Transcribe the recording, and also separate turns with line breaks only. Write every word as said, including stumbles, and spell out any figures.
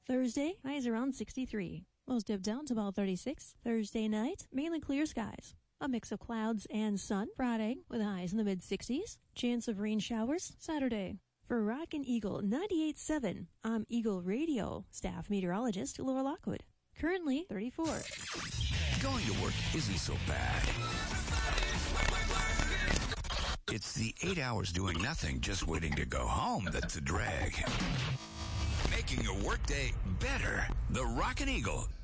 Thursday, highs around sixty-three. Most dip down to about thirty-six. Thursday night, mainly clear skies. A mix of clouds and sun. Friday, with highs in the mid-sixties. Chance of rain showers Saturday. For Rockin' Eagle ninety-eight point seven, I'm Eagle Radio staff meteorologist Laura Lockwood. Currently thirty-four.
Going to work isn't so bad. It's the eight hours doing nothing, just waiting to go home that's a drag. Making your workday better. The Rockin' Eagle